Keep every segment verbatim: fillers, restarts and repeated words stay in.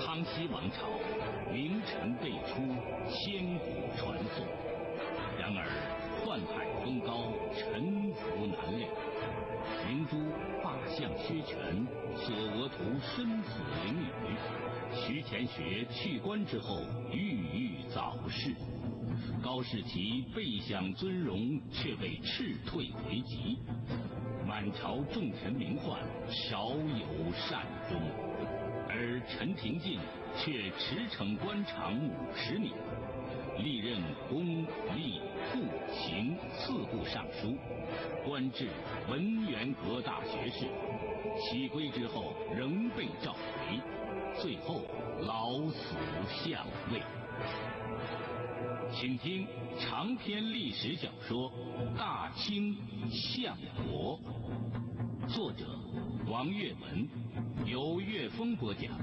康熙王朝名臣辈出，千古传颂。然而宦海风高，沉浮难料。明珠罢相削权，索额图身死囹圄。徐乾学去官之后，郁郁早逝。高士奇备享尊荣，却被斥退回籍。满朝重臣名宦，少有善终。而陈廷敬却驰骋官场五十年，历任公、吏、户、刑四部尚书，官至文渊阁大学士。起归之后仍被召回，最后老死相位。请听长篇历史小说《大清相国》，作者王岳文，由岳峰播讲。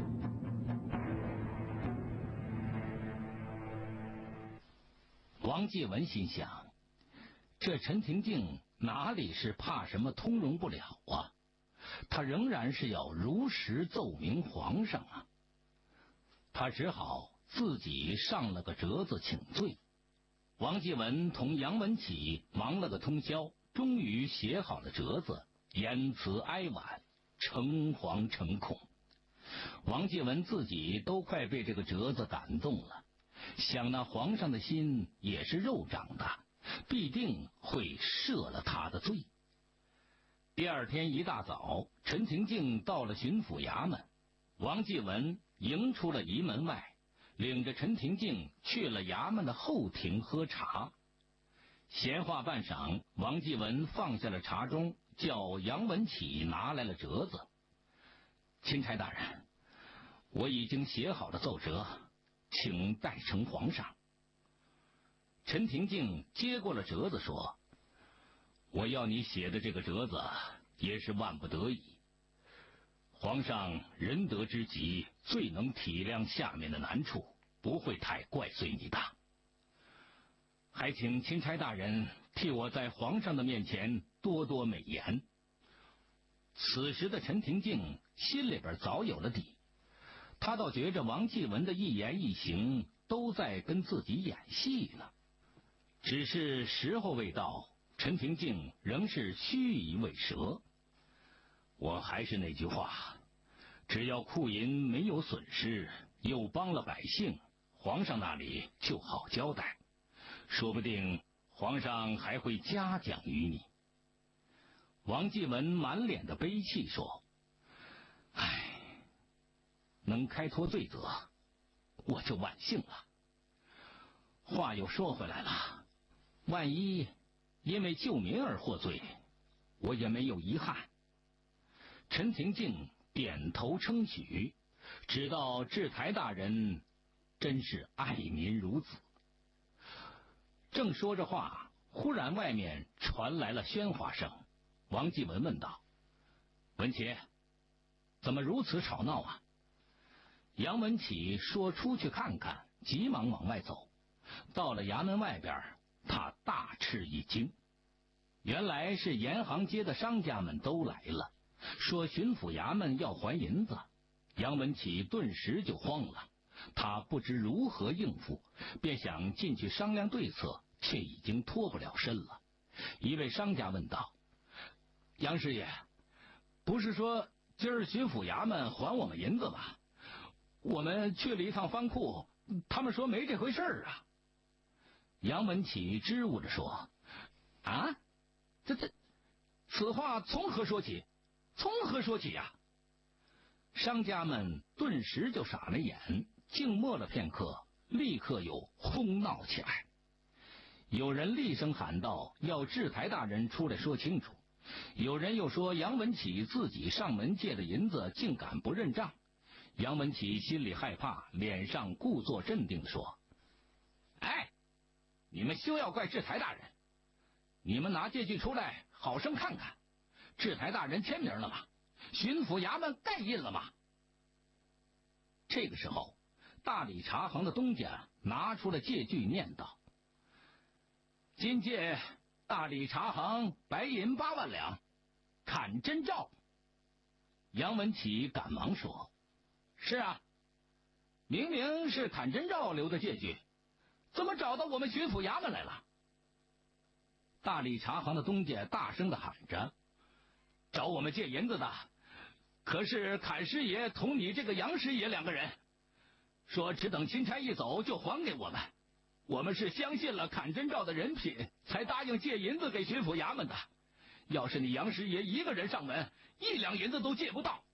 王继文心想，这陈廷敬哪里是怕什么通融不了啊？他仍然是要如实奏明皇上啊。他只好自己上了个折子请罪。王继文同杨文启忙了个通宵，终于写好了折子，言辞哀婉，诚惶诚恐。王继文自己都快被这个折子感动了，想那皇上的心也是肉长的，必定会赦了他的罪。第二天一大早，陈廷敬到了巡抚衙门，王继文迎出了仪门外，领着陈廷敬去了衙门的后庭喝茶。闲话半晌，王继文放下了茶盅，叫杨文启拿来了折子。钦差大人，我已经写好了奏折，请代呈皇上。陈廷敬接过了折子说，我要你写的这个折子也是万不得已，皇上仁德之极，最能体谅下面的难处，不会太怪罪你的。还请钦差大人替我在皇上的面前多多美言。此时的陈廷敬心里边早有了底，他倒觉着王继文的一言一行都在跟自己演戏呢。只是时候未到，陈廷敬仍是虚以委蛇。我还是那句话，只要库银没有损失，又帮了百姓，皇上那里就好交代，说不定皇上还会嘉奖于你。王继文满脸的悲戚说，唉，能开脱罪责，我就万幸了。话又说回来了，万一因为救民而获罪，我也没有遗憾。陈廷敬点头称许，知道制台大人真是爱民如子。正说着话，忽然外面传来了喧哗声。王继文问道，文启，怎么如此吵闹啊？杨文启说出去看看，急忙往外走。到了衙门外边，他大吃一惊，原来是沿行街的商家们都来了，说巡抚衙门要还银子。杨文启顿时就慌了，他不知如何应付，便想进去商量对策，却已经脱不了身了。一位商家问道，杨师爷，不是说今儿巡抚衙门还我们银子吗？我们去了一趟藩库，他们说没这回事儿啊。杨文启支吾着说，啊，这这此话从何说起？从何说起呀？商家们顿时就傻了眼，静默了片刻，立刻又哄闹起来。有人厉声喊道，要制台大人出来说清楚。有人又说杨文启自己上门借的银子竟敢不认账。杨文启心里害怕，脸上故作镇定地说，哎，你们休要怪制台大人，你们拿借据出来好生看看，制台大人签名了吗？巡抚衙门盖印了吗？这个时候，大理茶行的东家拿出了借据，念道，今借大理茶行白银八万两，看真照。杨文启赶忙说，是啊， 明明是砍真照留的借据，怎么找到我们巡抚衙门来了？大理茶行的东家大声的喊着：“找我们借银子的，可是砍师爷同你这个杨师爷两个人，说只等钦差一走就还给我们。我们是相信了砍真照的人品，才答应借银子给巡抚衙门的。要是你杨师爷一个人上门，一两银子都借不到。”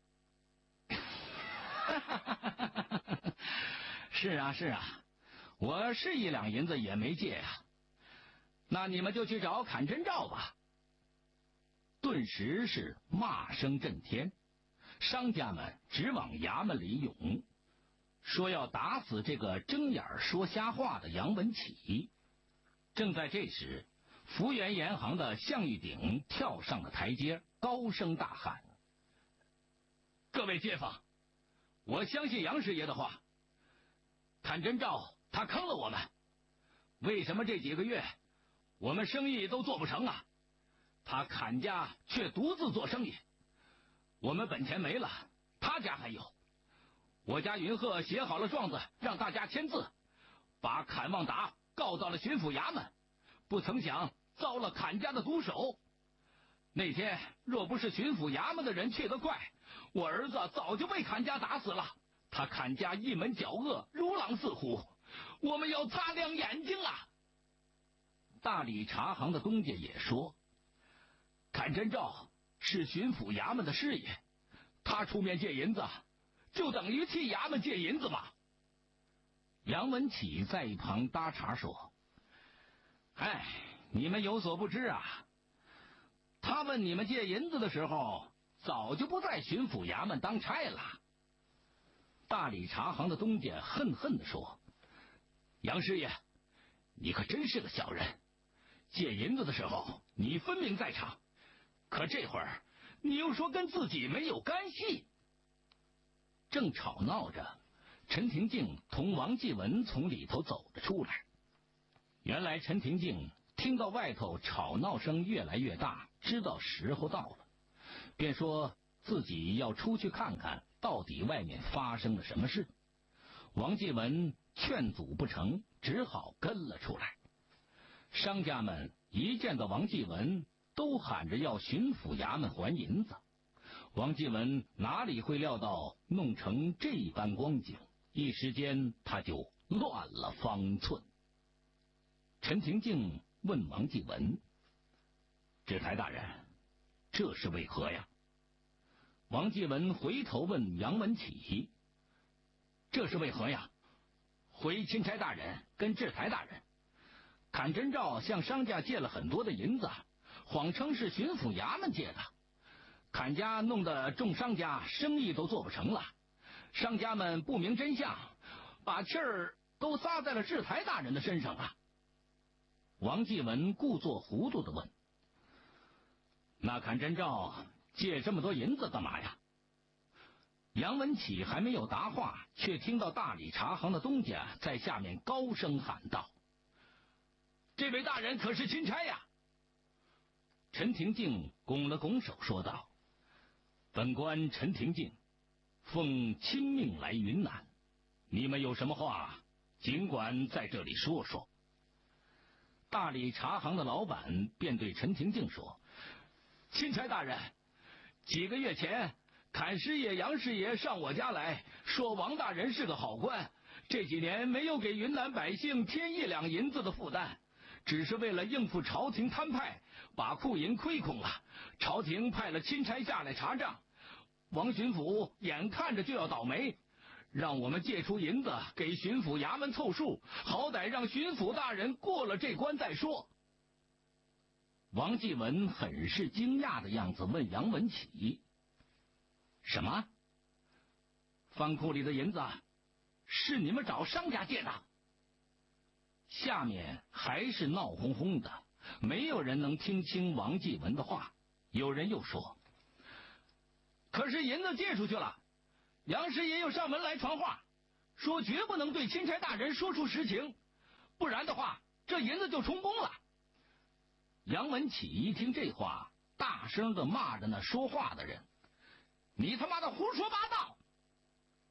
是啊是啊，我是一两银子也没借啊。那你们就去找砍真照吧。顿时是骂声震天，商家们直往衙门里涌，说要打死这个睁眼说瞎话的杨文启。正在这时，福源盐行的项玉鼎跳上了台阶，高声大喊：“各位街坊，我相信杨师爷的话，砍真照他坑了我们，为什么这几个月我们生意都做不成啊？他砍家却独自做生意，我们本钱没了，他家还有。我家云鹤写好了状子，让大家签字，把砍旺达告到了巡抚衙门，不曾想遭了砍家的毒手。那天若不是巡抚衙门的人去得快，我儿子早就被砍家打死了。他砍家一门狡恶，如狼似虎，我们要擦亮眼睛啊！”大理茶行的东家也说：“砍真照是巡抚衙门的师爷，他出面借银子，就等于替衙门借银子嘛。”杨文启在一旁搭茬说：“哎，你们有所不知啊，他问你们借银子的时候，早就不在巡抚衙门当差了。”大理茶行的东家恨恨地说：“杨师爷，你可真是个小人！借银子的时候，你分明在场，可这会儿你又说跟自己没有干系。”正吵闹着，陈廷敬同王继文从里头走了出来。原来陈廷敬听到外头吵闹声越来越大，知道时候到了，便说自己要出去看看到底外面发生了什么事。王继文劝阻不成，只好跟了出来。商家们一见到王继文，都喊着要巡抚衙门还银子。王继文哪里会料到弄成这般光景，一时间他就乱了方寸。陈廷敬问王继文：“知台大人，这是为何呀？”王继文回头问杨文启：“这是为何呀？”回钦差大人跟制台大人，砍真照向商家借了很多的银子，谎称是巡抚衙门借的。砍家弄得众商家生意都做不成了，商家们不明真相，把气儿都撒在了制台大人的身上了。王继文故作糊涂地问：“那砍真照借这么多银子干嘛呀？”杨文启还没有答话，却听到大理茶行的东家在下面高声喊道：“这位大人可是钦差呀！”陈廷敬拱了拱手说道：“本官陈廷敬，奉钦命来云南，你们有什么话，尽管在这里说说。”大理茶行的老板便对陈廷敬说：“钦差大人，几个月前砍师爷、杨师爷上我家来说王大人是个好官，这几年没有给云南百姓添一两银子的负担，只是为了应付朝廷摊派，把库银亏空了。朝廷派了钦差下来查账，王巡抚眼看着就要倒霉，让我们借出银子给巡抚衙门凑数，好歹让巡抚大人过了这关再说。”王继文很是惊讶的样子，问杨文启：“什么？藩库里的银子是你们找商家借的？”下面还是闹哄哄的，没有人能听清王继文的话。有人又说：“可是银子借出去了，杨师爷又上门来传话，说绝不能对钦差大人说出实情，不然的话这银子就充公了。”杨文启一听这话，大声的骂着那说话的人：“你他妈的胡说八道！”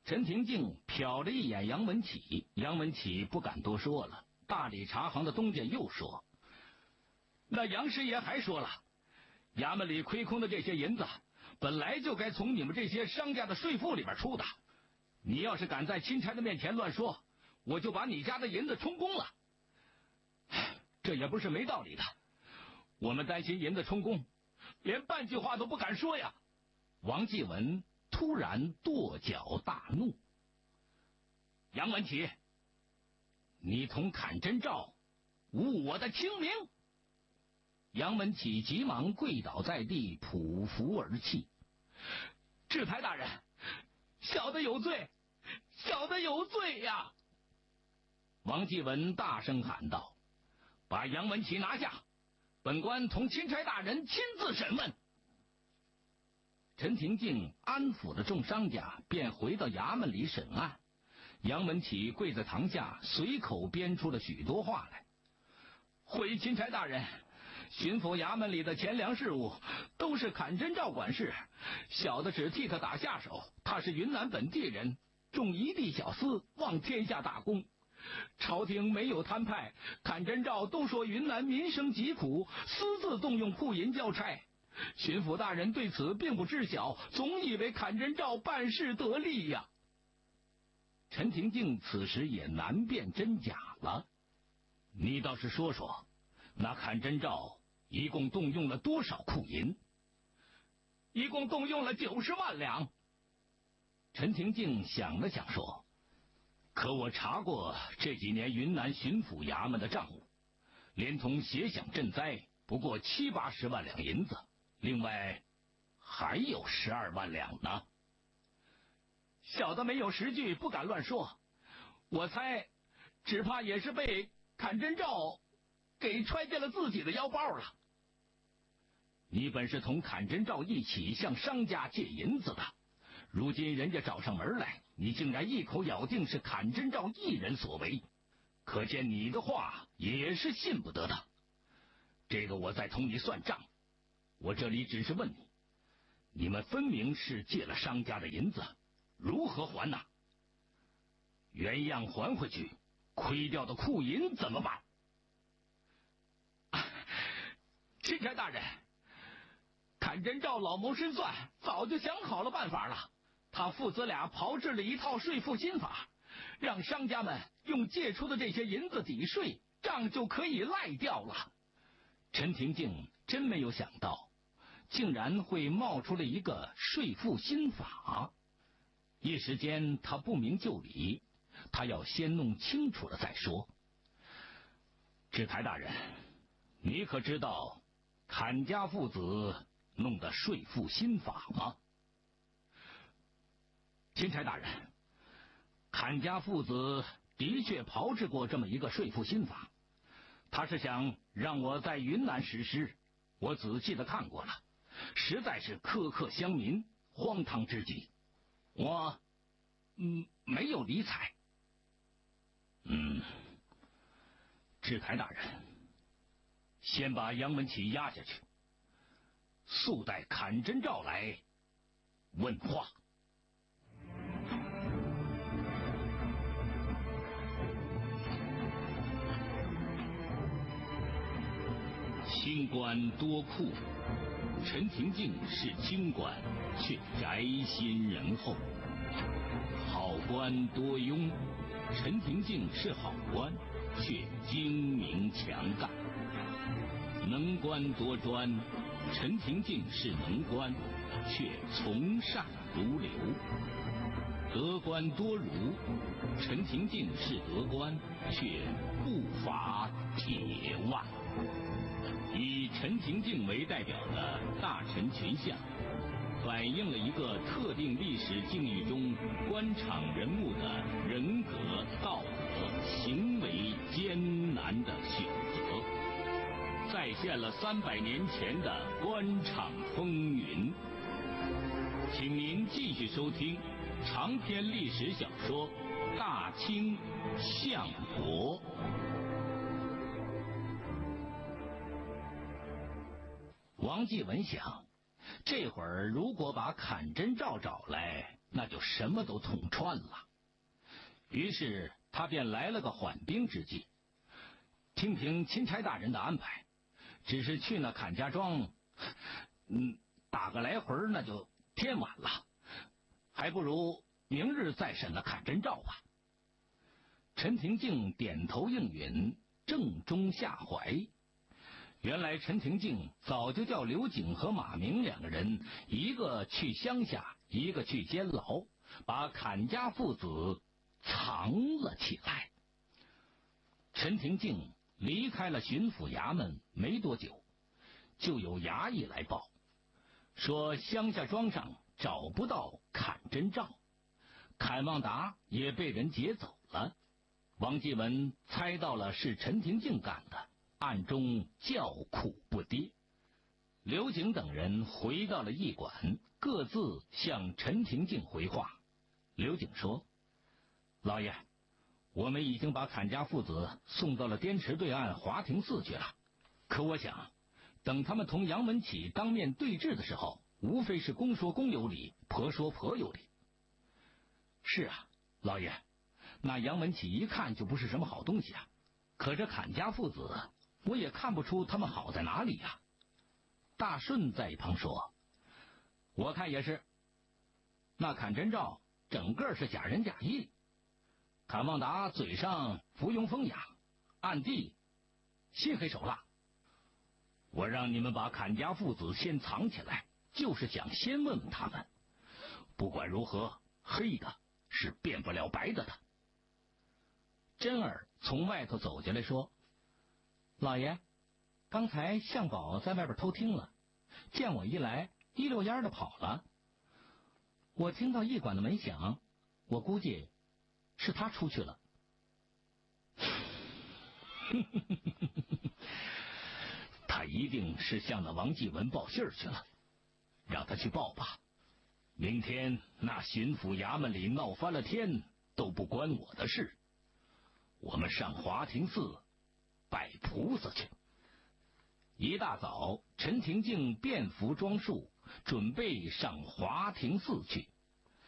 陈廷敬瞟了一眼杨文启，杨文启不敢多说了。大理茶行的东家又说：“那杨师爷还说了，衙门里亏空的这些银子，本来就该从你们这些商家的税赋里边出的。你要是敢在钦差的面前乱说，我就把你家的银子充公了。这也不是没道理的。我们担心银子充公，连半句话都不敢说呀。”王继文突然跺脚大怒：“杨文启，你同砍真照误我的清明！”杨文启急忙跪倒在地，匍匐而泣：“制台大人，小的有罪，小的有罪呀！”王继文大声喊道：“把杨文启拿下，本官同钦差大人亲自审问。”陈廷敬安抚了众商家，便回到衙门里审案。杨文启跪在堂下，随口编出了许多话来：“回钦差大人，巡抚衙门里的钱粮事务都是砍真照管事，小的只替他打下手。他是云南本地人，重一地小司，望天下大公。朝廷没有摊派，砍真照都说云南民生疾苦，私自动用库银交差。巡抚大人对此并不知晓，总以为砍真照办事得力呀。”陈廷敬此时也难辨真假了：“你倒是说说，那砍真照一共动用了多少库银？”“一共动用了九十万两。”陈廷敬想了想说：“可我查过这几年云南巡抚衙门的账务，连同协饷赈灾，不过七八十万两银子，另外还有十二万两呢。”“小的没有实据，不敢乱说。我猜，只怕也是被砍真照给揣进了自己的腰包了。”“你本是同砍真照一起向商家借银子的，如今人家找上门来，你竟然一口咬定是砍真照一人所为，可见你的话也是信不得的。这个我再同你算账。我这里只是问你，你们分明是借了商家的银子，如何还呢？原样还回去，亏掉的库银怎么办？”“钦差大人，砍真照老谋深算，早就想好了办法了。他父子俩炮制了一套税赋新法，让商家们用借出的这些银子抵税，账就可以赖掉了。”陈廷敬真没有想到，竟然会冒出了一个税赋新法。一时间他不明就里，他要先弄清楚了再说。“制台大人，你可知道砍家父子弄的税赋新法吗？”“钦差大人，砍家父子的确炮制过这么一个税赋新法，他是想让我在云南实施，我仔细的看过了，实在是苛刻乡民，荒唐之极。我嗯没有理睬。”“嗯，制台大人，先把杨文启押下去，速带砍真照来问话。”清官多库，陈廷敬是清官，却宅心仁厚；好官多庸，陈廷敬是好官，却精明强干；能官多专，陈廷敬是能官，却从善如流；得官多儒，陈廷敬是得官，却不乏铁腕。以陈廷敬为代表的大臣群像，反映了一个特定历史境遇中官场人物的人格、道德、行为艰难的选择，再现了三百年前的官场风云。请您继续收听长篇历史小说《大清相国》。王继文想，这会儿如果把砍真照找来，那那就什么都捅穿了。于是他便来了个缓兵之计，听凭钦差大人的安排，只是去那坎家庄，嗯，打个来回那就天晚了，还不如明日再审了坎真照吧。陈廷敬点头应允，正中下怀。原来陈廷敬早就叫刘景和马明两个人，一个去乡下，一个去监牢，把坎家父子藏了起来。陈廷敬离开了巡抚衙门没多久，就有衙役来报，说乡下庄上找不到坎真照，坎旺达也被人劫走了。王继文猜到了是陈廷敬干的，暗中叫苦不迭。刘景等人回到了驿馆，各自向陈廷敬回话。刘景说：老爷，我们已经把坎家父子送到了滇池对岸华亭寺去了，可我想等他们同杨文启当面对质的时候，无非是公说公有理，婆说婆有理。是啊，老爷，那杨文启一看就不是什么好东西啊，可这坎家父子我也看不出他们好在哪里呀、啊。大顺在一旁说：我看也是，那坎真照整个是假仁假义，坎旺达嘴上附庸风雅，暗地心黑手辣。我让你们把坎家父子先藏起来，就是想先问问他们，不管如何，黑的是变不了白的的。真儿从外头走进来说：老爷，刚才向宝在外边偷听了，见我一来，一溜烟的跑了。我听到驿馆的门响，我估计是他出去了。他一定是向那王继文报信儿去了，让他去报吧。明天那巡抚衙门里闹翻了天，都不关我的事。我们上华亭寺拜菩萨去。一大早，陈廷敬便服装束，准备上华亭寺去。